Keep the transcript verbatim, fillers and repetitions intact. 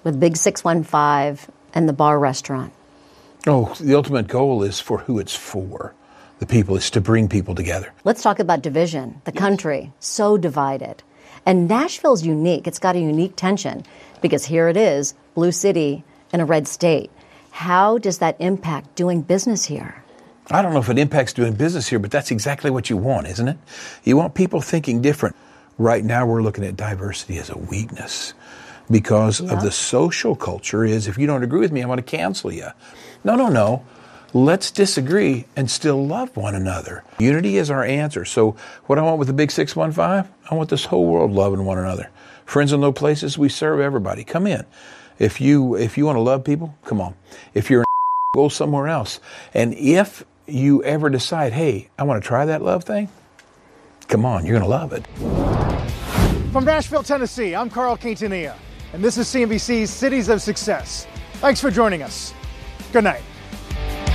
with Big six one five and the bar restaurant? Oh, the ultimate goal is for who it's for. The people is to bring people together. Let's talk about division. The country, so divided. And Nashville's unique. It's got a unique tension because here it is, blue city in a red state. How does that impact doing business here? I don't know if it impacts doing business here, but that's exactly what you want, isn't it? You want people thinking different. Right now we're looking at diversity as a weakness because yep. of the social culture is if you don't agree with me, I'm going to cancel you. No, no, no. Let's disagree and still love one another. Unity is our answer. So what I want with the Big six one five, I want this whole world loving one another. Friends in low places, we serve everybody. Come in. If you if you want to love people, come on. If you're go somewhere else. And if you ever decide, hey, I want to try that love thing, come on, you're going to love it. From Nashville, Tennessee, I'm Carl Quintanilla, and this is C N B C's Cities of Success. Thanks for joining us. Good night.